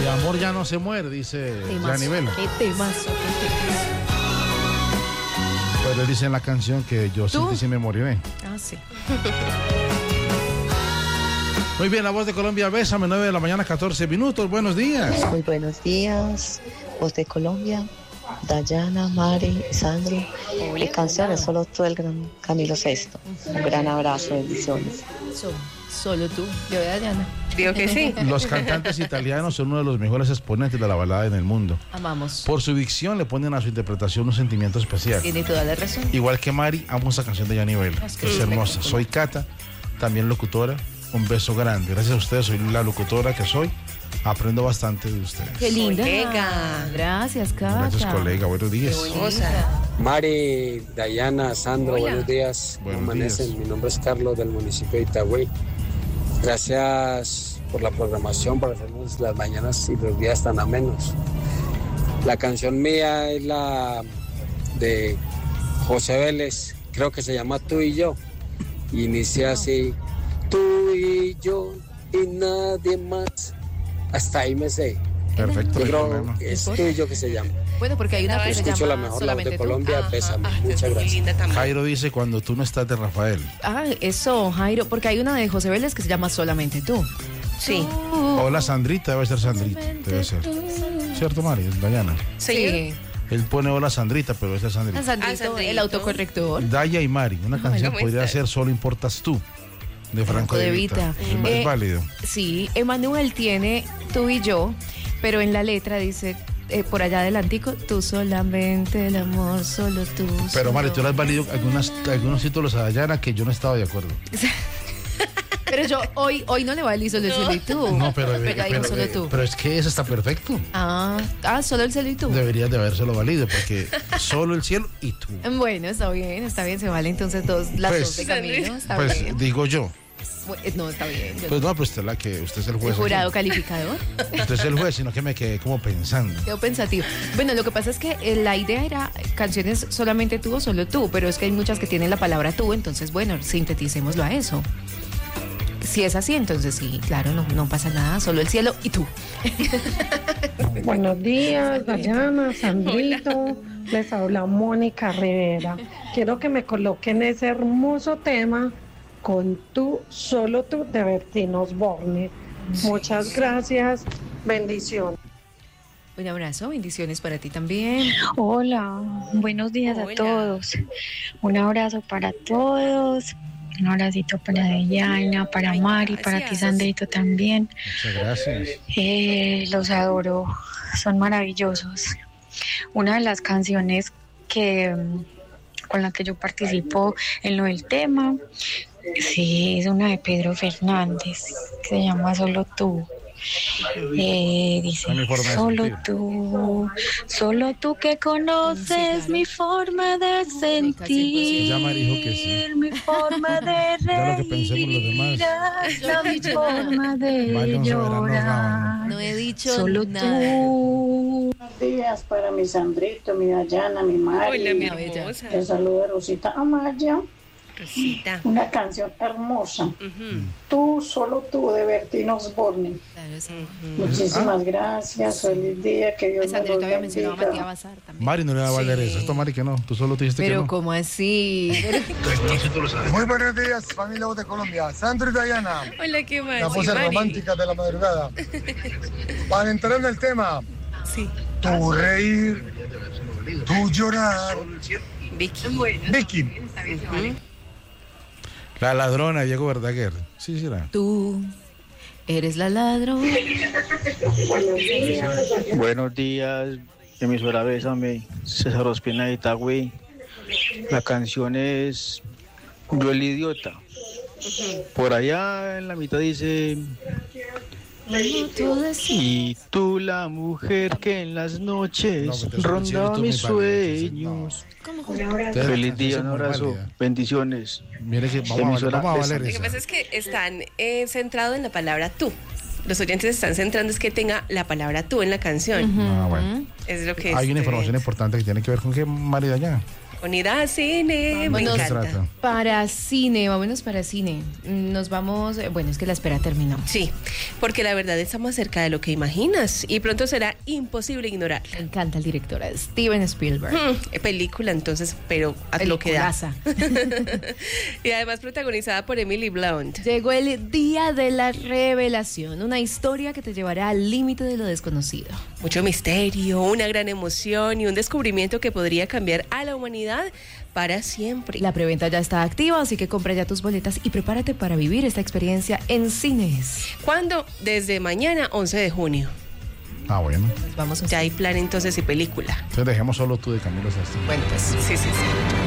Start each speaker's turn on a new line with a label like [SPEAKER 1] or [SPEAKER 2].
[SPEAKER 1] De amor ya no se muere, dice Gianni Vela.
[SPEAKER 2] Qué temazo.
[SPEAKER 1] Pero él dice en la canción que yo sí me moriré.
[SPEAKER 2] Ah, sí.
[SPEAKER 1] Muy bien, La Voz de Colombia, Bésame, 9 de la mañana, 14 minutos. Buenos días.
[SPEAKER 3] Muy buenos días, Voz de Colombia, Dayana, Mari, Sandro. Mi canción es Solo tú, el gran Camilo Sesto. Un gran abrazo, bendiciones.
[SPEAKER 2] Solo tú, de Dayana.
[SPEAKER 4] Digo que sí.
[SPEAKER 1] Los cantantes italianos son uno de los mejores exponentes de la balada en el mundo.
[SPEAKER 2] Amamos.
[SPEAKER 1] Por su dicción le ponen a su interpretación un sentimiento especial.
[SPEAKER 2] Tiene toda la razón.
[SPEAKER 1] Igual que Mari, amo esa canción de Gianni Vela. Es hermosa. Soy Cata, también locutora. Un beso grande. Gracias a ustedes, soy la locutora que soy. Aprendo bastante de ustedes.
[SPEAKER 2] Qué linda.
[SPEAKER 4] Colega.
[SPEAKER 2] Gracias, Cata.
[SPEAKER 1] Gracias, colega. Buenos días.
[SPEAKER 5] Mari, Dayana, Sandro,
[SPEAKER 4] Hola.
[SPEAKER 5] buenos días.
[SPEAKER 1] Buenos
[SPEAKER 5] ¿Cómo amanecen?
[SPEAKER 1] días.
[SPEAKER 5] Mi nombre es Carlos del municipio de Itagüí. Gracias por la programación, por hacernos las mañanas y los días tan amenos. La canción mía es la de José Vélez, creo que se llama Tú y Yo. Y inicia así: tú y yo y nadie más. Hasta ahí me sé.
[SPEAKER 1] Perfecto.
[SPEAKER 5] Yo
[SPEAKER 1] no hay
[SPEAKER 5] creo
[SPEAKER 1] problema.
[SPEAKER 5] que es Tú y Yo que se llama.
[SPEAKER 2] Bueno, porque hay una que se
[SPEAKER 5] Escucho
[SPEAKER 2] llama
[SPEAKER 5] la mejor la voz
[SPEAKER 2] Solamente
[SPEAKER 5] de
[SPEAKER 2] tú.
[SPEAKER 5] Colombia,
[SPEAKER 4] Ajá,
[SPEAKER 5] bésame.
[SPEAKER 4] esta
[SPEAKER 5] Muchas
[SPEAKER 4] es muy
[SPEAKER 5] gracias.
[SPEAKER 4] linda también.
[SPEAKER 1] Jairo dice cuando tú no estás de Rafael.
[SPEAKER 2] Ah, eso, Jairo, porque hay una de José Vélez que se llama Solamente tú.
[SPEAKER 4] Sí.
[SPEAKER 1] Hola Sandrita, debe ser Sandrita. Debe ser. ¿Cierto, Mari? Dayana.
[SPEAKER 2] Sí.
[SPEAKER 1] Él pone hola Sandrita, pero esa es Sandrita.
[SPEAKER 2] Sandrito, el autocorrector.
[SPEAKER 1] Daya y Mari, una canción
[SPEAKER 4] ¿cómo
[SPEAKER 1] podría
[SPEAKER 4] estás?
[SPEAKER 1] ser Solo importas tú, de Franco de Vita. Es válido.
[SPEAKER 2] Sí, Emanuel tiene Tú y Yo, pero en la letra dice, por allá adelantico, tú solamente, el amor, solo tú.
[SPEAKER 1] Pero Mari,
[SPEAKER 2] solo.
[SPEAKER 1] tú le has valido algunos títulos a Dayana que yo no estaba de acuerdo.
[SPEAKER 2] Pero yo hoy no le valí solo el cielo y tú.
[SPEAKER 1] No, pero
[SPEAKER 2] ya dijo solo tú.
[SPEAKER 1] pero es que eso está perfecto.
[SPEAKER 2] Solo el cielo y tú.
[SPEAKER 1] Deberías de habérselo valido, porque solo el cielo y tú.
[SPEAKER 2] Bueno, está bien, se vale entonces las
[SPEAKER 1] Pues,
[SPEAKER 2] dos de camino, está
[SPEAKER 1] Pues
[SPEAKER 2] bien.
[SPEAKER 1] digo yo.
[SPEAKER 2] No, está bien.
[SPEAKER 1] Pues no, pues usted es el
[SPEAKER 2] El
[SPEAKER 1] juez.
[SPEAKER 2] jurado
[SPEAKER 1] aquí.
[SPEAKER 2] calificador.
[SPEAKER 1] Usted es el juez, sino que me quedé como pensando.
[SPEAKER 2] Quedo pensativo. Bueno, lo que pasa es que la idea era canciones solamente tú o solo tú, pero es que hay muchas que tienen la palabra tú, entonces bueno, sinteticémoslo a eso. Si es así, entonces sí, claro, no pasa nada, solo el cielo y tú.
[SPEAKER 6] Buenos días, Dayana, Sandrito. Les habla Mónica Rivera. Quiero que me coloquen ese hermoso tema con Tú, Solo tú, de Bertín Osborne. Muchas gracias. Bendiciones.
[SPEAKER 2] Un abrazo, bendiciones para ti también.
[SPEAKER 7] Hola, buenos días
[SPEAKER 4] Hola.
[SPEAKER 7] a todos. Un abrazo para todos. Un abracito para Dayana, para
[SPEAKER 4] Ay,
[SPEAKER 7] Mari,
[SPEAKER 4] gracias.
[SPEAKER 7] para ti, Sandrito, también.
[SPEAKER 1] Muchas gracias.
[SPEAKER 7] Los adoro, son maravillosos. Una de las canciones con la que yo participo en lo del tema, sí, es una de Pedro Fernández, que se llama Solo tú. Dice,
[SPEAKER 1] Es mi forma de
[SPEAKER 7] solo tú que conoces
[SPEAKER 2] claro.
[SPEAKER 7] mi forma de sentir,
[SPEAKER 1] Ya Mari dijo que sí.
[SPEAKER 7] mi forma de
[SPEAKER 1] Ya lo que pensemos los demás.
[SPEAKER 7] respirar, mi forma de
[SPEAKER 1] Vayan soberano,
[SPEAKER 7] llorar.
[SPEAKER 2] No he dicho
[SPEAKER 7] Solo
[SPEAKER 2] nada.
[SPEAKER 7] tú.
[SPEAKER 8] Buenos días para mi Sandrito, mi Dayana, mi Mari.
[SPEAKER 4] Hola, mi
[SPEAKER 2] bella.
[SPEAKER 4] hermosa.
[SPEAKER 8] El saludo de Rosita Amaya.
[SPEAKER 4] Rosita.
[SPEAKER 8] Una canción hermosa.
[SPEAKER 4] Ujú.
[SPEAKER 8] Tú, solo tú, de Bertín Osborne.
[SPEAKER 2] Claro, sí.
[SPEAKER 8] Muchísimas gracias. Feliz día. Que Dios me
[SPEAKER 2] Sandrito
[SPEAKER 8] los
[SPEAKER 2] había mencionado a Matías
[SPEAKER 8] bendiga.
[SPEAKER 2] Bazar también.
[SPEAKER 1] Mari no le va a valer
[SPEAKER 4] Sí.
[SPEAKER 1] eso. Esto, Mari, que no. Tú solo te dijiste que
[SPEAKER 2] Pero
[SPEAKER 1] no.
[SPEAKER 2] ¿cómo así?
[SPEAKER 9] Muy buenos días, familia Voz de Colombia. Sandro y Dayana,
[SPEAKER 4] Hola, ¿qué más?
[SPEAKER 9] las voces
[SPEAKER 4] Mari.
[SPEAKER 9] románticas de la madrugada. Para entrar en el tema,
[SPEAKER 4] Sí.
[SPEAKER 9] tu reír, tu llorar.
[SPEAKER 4] Vicky.
[SPEAKER 9] Vicky,
[SPEAKER 4] Ujú.
[SPEAKER 1] La ladrona, Diego Verdaguer. Sí, será.
[SPEAKER 2] Tú eres la ladrona.
[SPEAKER 10] Buenos días, emisora Bésame, César Ospina de Itagüí. La canción es Yo el idiota. Por allá en la mitad dice, y tú la mujer que en las noches
[SPEAKER 1] No, que te
[SPEAKER 10] ronda
[SPEAKER 1] escuché,
[SPEAKER 10] mis
[SPEAKER 1] tú muy válido,
[SPEAKER 10] sueños.
[SPEAKER 1] Ustedes,
[SPEAKER 10] Feliz
[SPEAKER 1] la
[SPEAKER 10] día,
[SPEAKER 1] canción
[SPEAKER 10] un
[SPEAKER 1] muy
[SPEAKER 10] abrazo,
[SPEAKER 1] válida.
[SPEAKER 10] bendiciones.
[SPEAKER 1] Mire que
[SPEAKER 10] Emisora
[SPEAKER 1] vamos a
[SPEAKER 10] Bésame.
[SPEAKER 1] valer
[SPEAKER 4] Lo que
[SPEAKER 1] esa.
[SPEAKER 4] pasa es que están centrados en la palabra tú. Los oyentes están centrando es que tenga la palabra tú en la canción.
[SPEAKER 1] Ah, bueno.
[SPEAKER 4] Es lo que
[SPEAKER 1] Hay una
[SPEAKER 4] este,
[SPEAKER 1] información importante que tiene que ver con que Mari Dayana.
[SPEAKER 4] Con ida a cine, me
[SPEAKER 2] Vámonos
[SPEAKER 4] encanta.
[SPEAKER 2] para cine, vámonos para cine. Nos vamos, bueno, es que la espera terminó.
[SPEAKER 4] Sí, porque la verdad estamos cerca de lo que imaginas y pronto será imposible ignorarla.
[SPEAKER 2] Me encanta el director, Steven Spielberg.
[SPEAKER 4] Película entonces, pero a lo que da. Y además protagonizada por Emily Blunt.
[SPEAKER 2] Llegó el día de la revelación, una historia que te llevará al límite de lo desconocido.
[SPEAKER 4] Mucho misterio, una gran emoción y un descubrimiento que podría cambiar a la humanidad para siempre.
[SPEAKER 2] La preventa ya está activa, así que compra ya tus boletas y prepárate para vivir esta experiencia en cines.
[SPEAKER 4] ¿Cuándo? Desde mañana, 11 de junio.
[SPEAKER 1] Ah, bueno.
[SPEAKER 2] Vamos a
[SPEAKER 4] ya hay plan entonces y película.
[SPEAKER 1] Entonces dejemos solo tú de Camilo Sesto.
[SPEAKER 4] Bueno, pues sí.